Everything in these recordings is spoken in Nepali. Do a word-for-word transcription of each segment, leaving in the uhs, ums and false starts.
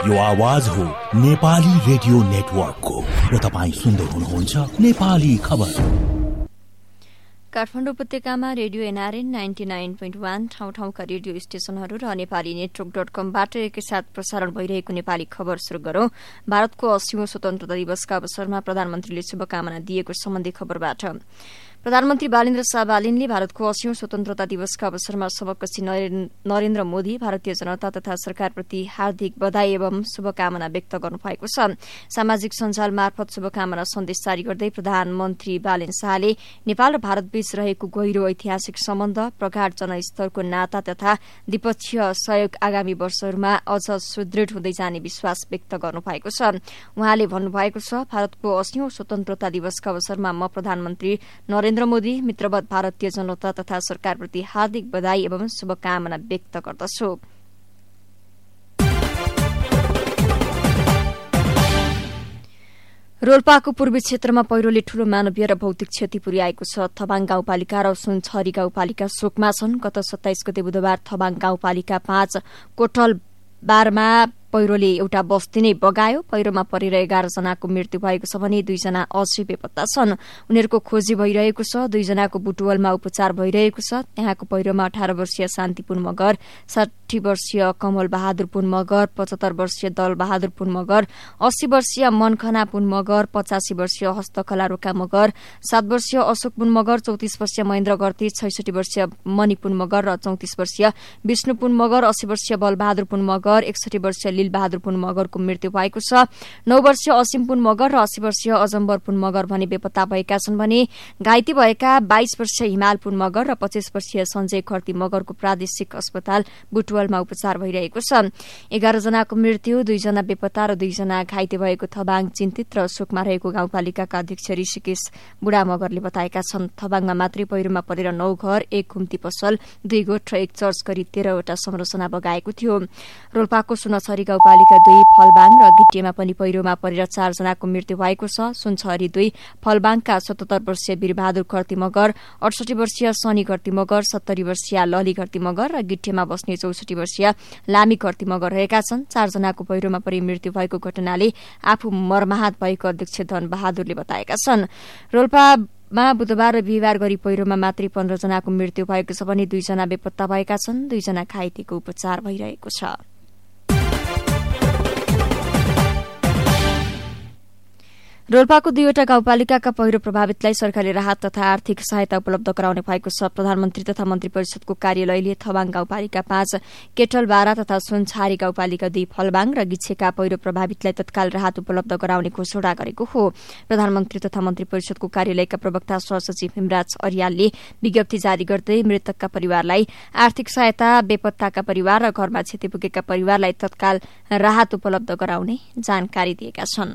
यो आवाज हो नेपाली रेडियो नेटवर्कको र तपाईँ सुन्दै हुनुहुन्छ नेपाली खबर। काठमाडौँ उपत्यकामा radio NRN ninety nine point one ठाउँ ठाउँका रेडियो स्टेशनहरू र नेपाली नेटवर्क डट कमबाट एकैसाथ प्रसारण भइरहेको नेपाली खबर शुरू गरौं। भारतको अस्सीौं स्वतन्त्रता दिवसका अवसरमा प्रधानमन्त्रीले शुभकामना दिएको सम्बन्धी खबरबाट। प्रधानमन्त्री बालेन्द्र शाह बालिनले भारतको अस्सीौं स्वतन्त्रता दिवसका अवसरमा सबकसी नरेन्द्र मोदी, भारतीय जनता तथा सरकारप्रति हार्दिक बधाई एवं शुभकामना व्यक्त गर्नुभएको छ। सामाजिक सञ्जाल मार्फत शुभकामना सन्देश जारी गर्दै प्रधानमन्त्री बालेन शाहले नेपाल र भारतबीच रहेको गहिरो ऐतिहासिक सम्बन्ध, प्रगाढ जनस्तरको नाता तथा द्विपक्षीय सहयोग आगामी वर्षहरूमा अझ सुदृढ हुँदै जाने विश्वास व्यक्त गर्नुभएको छ। उहाँले भन्नुभएको छ, भारतको अस्सीौं स्वतन्त्रता दिवसका अवसरमा म प्रधानमन्त्री नरेन्द्र नरेन्द्र मोदी, मित्रवत भारतीय जनता तथा सरकारप्रति हार्दिक बधाई एवं शुभकामना व्यक्त गर्दछु। रोल्पाको पूर्वी क्षेत्रमा पहिरोले ठूलो मानवीय र भौतिक क्षति पुर्याएको छ। थबाङ गाउँपालिका र सुनछरी गाउँपालिका शोकमा छन्। गत सत्ताइस गते बुधबार थबाङ गाउँपालिका पाँच कोटल बारमा पहिरोले एउटा बस्ती नै बगायो। पहिरोमा परेर एघार जनाको मृत्यु भएको छ भने दुईजना अझै बेपत्ता छन्। उनीहरूको खोजी भइरहेको छ। दुईजनाको बुटवलमा उपचार भइरहेको छ। त्यहाँको पहिरोमा अठार वर्षीय शान्ति पुन मगर, साठी वर्षीय कमल बहादुर पुन मगर, पचहत्तर वर्षीय दल बहादुर पुन मगर, अस्सी वर्षीय मनखना पुन मगर, पचासी वर्षीय हस्तकला रोका मगर, सात वर्षीय अशोक पुन मगर, चौतिस वर्षीय महेन्द्र गर्ती, छैसठी वर्षीय मणि पुन मगर र चौतिस वर्षीय विष्णु पुन मगर, अस्सी वर्षीय बलबहादुर पुन मगर, एकसठी वर्षीय बहादुर पुन मगरको मृत्यु भएको छ। नौ वर्षीय असीम पुन मगर र अस्सी वर्षीय अजम्बर पुन मगर भने बेपत्ता भएका छन् भने घाइते भएका बाइस वर्षीय हिमाल पुन मगर र पच्चीस वर्षीय सञ्जय खर्ती मगरको प्रादेशिक अस्पताल बुटवलमा उपचार भइरहेको छ। एघार जनाको मृत्यु, दुईजना बेपत्ता र दुईजना घाइते भएको थबाङ चिन्तित र शोकमा रहेको गाउँपालिकाका अध्यक्ष ऋषिकेश बुढा मगरले बताएका छन्। थबाङमा मात्रै पहिरोमा परेर नौ घर, एक घुम्ती पसल, दुई गोठ र एक चर्च गरी तेह्रवटा संरचना बगाएको थियो। रोल्पाको सुनछरी गाउँपालिका दुई फलबाङ र गिट्टेमा पनि पहिरोमा परेर चारजनाको मृत्यु भएको छ। सुनछरी दुई फलबाङका सतहत्तर वर्षीय वीरबहादुर खर्ती मगर, अडसठी वर्षीय शनि खर्ती मगर, सत्तरी वर्षीय लली खर्ती मगर र गिट्टेमा बस्ने चौसठी वर्षीय लामी खर्ती मगर रहेका छन्। चारजनाको पहिरोमा परि मृत्यु भएको घटनाले आफू मर्माहत भएको अध्यक्ष धन बहादुरले बताएका छन्। रोल्पा मा बुधबार र बिहिबार गरी पहिरोमा मात्रै पन्ध्र जनाको मृत्यु भएको छ भने दुईजना बेपत्ता भएका छन्। दुईजना घाइतेको उपचार भइरहेको छ। रोल्पाको दुईवटा गाउँपालिकाका पहिरो प्रभावितलाई सरकारले राहत तथा आर्थिक सहायता उपलब्ध गराउने भएको छ। प्रधानमन्त्री तथा मन्त्री परिषदको कार्यालयले थबाङ गाउँपालिका पाँच केटलबारा तथा सुनछारी गाउँपालिका दुई फलबाङ र गिच्छेका पहिरो प्रभावितलाई तत्काल राहत उपलब्ध गराउने घोषणा गरेको हो। प्रधानमन्त्री तथा मन्त्री परिषदको कार्यालयका प्रवक्ता सहसचिव हिमराज अर्यालले विज्ञप्ति जारी गर्दै मृतकका परिवारलाई आर्थिक सहायता, बेपत्ताका परिवार र घरमा क्षति पुगेका परिवारलाई तत्काल राहत उपलब्ध गराउने जानकारी दिएका छन्।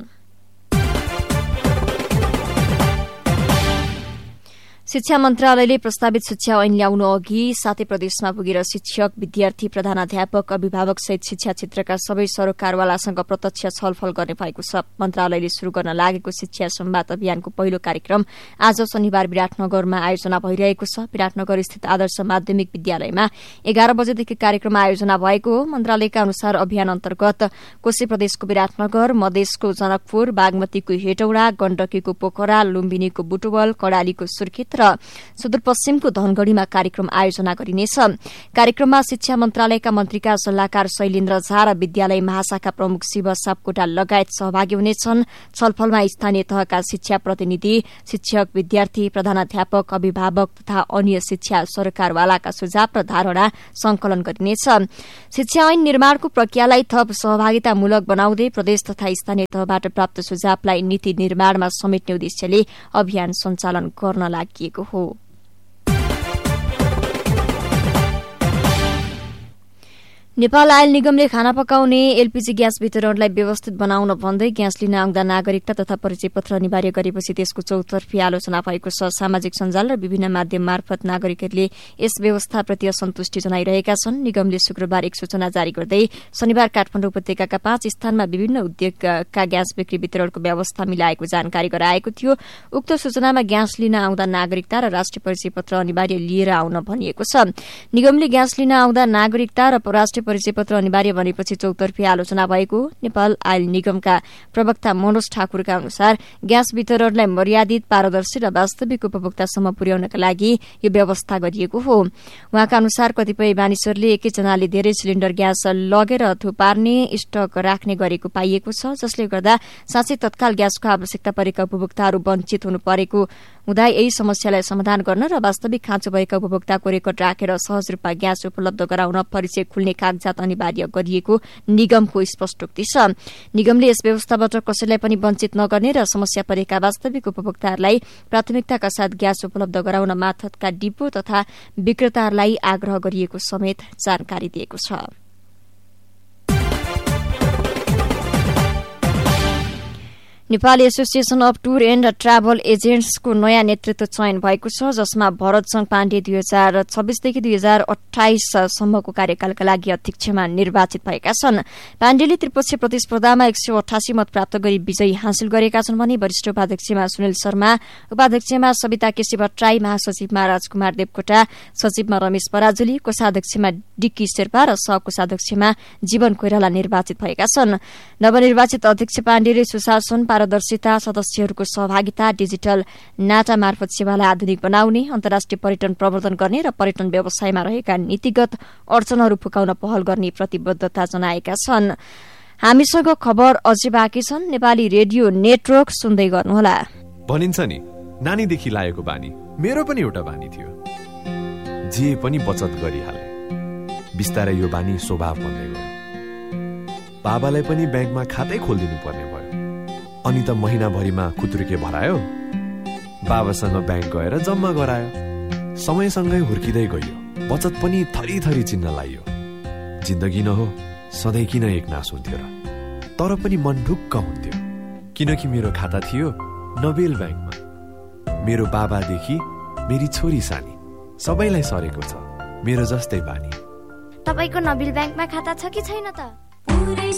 शिक्षा मन्त्रालयले प्रस्तावित शिक्षा ऐन ल्याउन अघि सातै प्रदेशमा पुगेर शिक्षक, विद्यार्थी, प्रधानाध्यापक, अभिभावक सहित शिक्षा क्षेत्रका सबै सरोकारवालासँग प्रत्यक्ष छलफल गर्ने भएको छ। मन्त्रालयले शुरू गर्न लागेको शिक्षा संवाद अभियानको पहिलो कार्यक्रम आज शनिबार विराटनगरमा आयोजना भइरहेको छ। विराटनगर स्थित आदर्श माध्यमिक विद्यालयमा एघार बजेदेखि कार्यक्रम आयोजना भएको हो। मन्त्रालयका अनुसार अभियान अन्तर्गत कोशी प्रदेशको विराटनगर, मधेसको जनकपुर, बागमतीको हेटौडा, गण्डकीको पोखरा, लुम्बिनीको बुटवल, कडालीको सुर्खेत र सुदूरपश्चिमको धनगढ़ीमा कार्यक्रम आयोजना गरिनेछ। कार्यक्रममा शिक्षा मन्त्रालयका मन्त्रीका सल्लाहकार शैलेन्द्र झा र विद्यालय महाशाखा प्रमुख शिव सापकोटा लगायत सहभागी हुनेछन्। छलफलमा स्थानीय तहका शिक्षा प्रतिनिधि, शिक्षक, विद्यार्थी, प्रधानाध्यापक, अभिभावक तथा अन्य शिक्षा सरकारवालाका सुझाव र धारणा संकलन गरिनेछ। शिक्षा ऐन निर्माणको प्रक्रियालाई थप सहभागितामूलक बनाउँदै प्रदेश तथा स्थानीय तहबाट प्राप्त सुझावलाई नीति निर्माणमा समेट्ने उद्देश्यले अभियान सञ्चालन गर्न लागि हो। नेपाल आयल निगमले खाना पकाउने एलपीजी ग्यास वितरणलाई व्यवस्थित बनाउन भन्दै ग्यास लिन आउँदा नागरिकता तथा परिचय पत्र अनिवार्य गरेपछि त्यसको चौतर्फी आलोचना भएको छ। सामाजिक सञ्जाल र विभिन्न माध्यम मार्फत नागरिकहरूले यस व्यवस्थाप्रति असन्तुष्टि जनाइरहेका छन्। निगमले शुक्रबार एक सूचना जारी गर्दै शनिबार काठमाडौँ उपत्यकाका पाँच स्थानमा विभिन्न उद्योगका ग्यास बिक्री वितरणको व्यवस्था मिलाएको जानकारी गराएको थियो। उक्त सूचनामा ग्यास लिन आउँदा नागरिकता र राष्ट्रिय परिचय पत्र अनिवार्य लिएर आउन भनिएको छ। निगमले ग्यास लिन आउँदा नागरिकता र राष्ट्रिय परिचय पत्र अनिवार्य भनेपछि चौतर्फी आलोचना भएको नेपाल आयल निगमका प्रवक्ता मनोज ठाकुरका अनुसार ग्यास वितरणलाई मर्यादित, पारदर्शी र वास्तविक उपभोक्तासम्म पुर्याउनका लागि यो व्यवस्था गरिएको हो। उहाँका अनुसार कतिपय मानिसहरूले एकैजनाले धेरै सिलिण्डर ग्यास लगेर थुपार्ने स्टक राख्ने गरेको पाइएको छ, जसले गर्दा साँच्चै तत्काल ग्यासको आवश्यकता परेका उपभोक्ताहरू वञ्चित हुनु परेको हुँदा यही समस्यालाई समाधान गर्न र वास्तविक खाँचो भएका उपभोक्ताको रेकर्ड राखेर सहज रूपमा ग्यास उपलब्ध गराउन परिचय खुल्ने कागजात अनिवार्य गरिएको निगमको स्पष्टोक्ति छ। निगमले यस व्यवस्थाबाट कसैलाई पनि वञ्चित नगर्ने र समस्या परेका वास्तविक उपभोक्ताहरूलाई प्राथमिकताका साथ ग्यास उपलब्ध गराउन मार्फतका डिपो तथा विक्रेताहरूलाई आग्रह गरिएको समेत जानकारी दिएको छ। Nepali association of tour and travel एजेन्ट्सको नयाँ नेतृत्व चयन भएको छ, जसमा भरतचङ पाण्डे दुई हजार छब्बीसदेखि दुई हजार अठाइससम्मको कार्यकालका लागि अध्यक्षमा निर्वाचित भएका छन्। पाण्डेले त्रिपक्षीय प्रतिस्पर्धामा एक सय अठासी मत प्राप्त गरी विजयी हासिल गरेका छन् भने वरिष्ठ उपाध्यक्षमा सुनिल शर्मा, उपाध्यक्षमा सविता केसी भट्टराई, महासचिवमा राजकुमार देवकोटा, सचिवमा रमेश पराजुली, कोषाध्यक्षमा डिक्की शेर्पा र सहकोषाध्यक्षमा जीवन कोइराला निर्वाचित भएका छन्। नवनिर्वाचित अध्यक्ष पाण्डेले सुशासन, पारदर्शिता, सदस्यहरूको सहभागिता, डिजिटल नाटा मार्फत सेवालाई आधुनिक बनाउने, अन्तर्राष्ट्रिय पर्यटन प्रवर्धन गर्ने र पर्यटन व्यवसायमा रहेका नीतिगत अडचनहरू फुकाउन पहल गर्ने प्रतिबद्धता जनाएका छन्। हामीसँग खबर अझै बाँकी छन्। नेपाली रेडियो नेटवर्क सुन्दै गर्नुहोला। भनिन्छ नि, नानीदेखि लागेको बानी मेरो पनि एउटा बानी थियो, जे पनि बचत गरिहाले। बिस्तारै यो बानी स्वभाव बन्दै गयो। बाबालाई पनि ब्याङ्कमा खातै खोलिदिनु पर्ने भयो। अनि त महिनाभरिमा खुत्रुके भरायो, बाबासँग ब्याङ्क गएर जम्मा गरायो। समयसँगै हुर्किँदै गयो, बचत पनि थरी थरी चिन्न लाग्यो। जिन्दगी न हो, सधैँ किन एक नास हुन्थ्यो र? तर पनि मन ढुक्क हुन्थ्यो, किनकि मेरो खाता थियो नोबेल ब्याङ्कमा। मेरो बाबादेखि मेरी छोरी सानी सबैलाई सरेको छ मेरो जस्तै बानी। तपाईको नोबेल ब्याङ्कमा खाता छ कि छैन त?